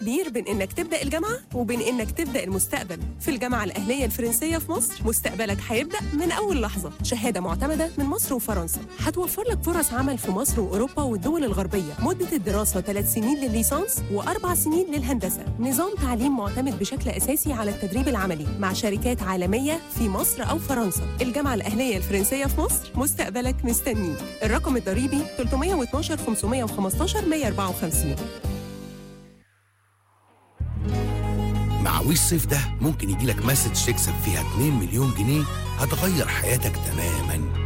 كبير بين إنك تبدأ الجامعة وبين إنك تبدأ المستقبل. في الجامعة الأهلية الفرنسية في مصر مستقبلك هيبدأ من أول لحظة. شهادة معتمدة من مصر وفرنسا هتوفر لك فرص عمل في مصر وأوروبا والدول الغربية. مدة الدراسة 3 سنين للليسانس و4 سنين للهندسة. نظام تعليم معتمد بشكل أساسي على التدريب العملي مع شركات عالمية في مصر أو فرنسا. الجامعة الأهلية الفرنسية في مصر مستقبلك مستنيك. الرقم الضريبي 312 515 154. مع وي الصيف ده ممكن يجيلك مسج تكسب فيها 2 مليون جنيه هتغير حياتك تماماً.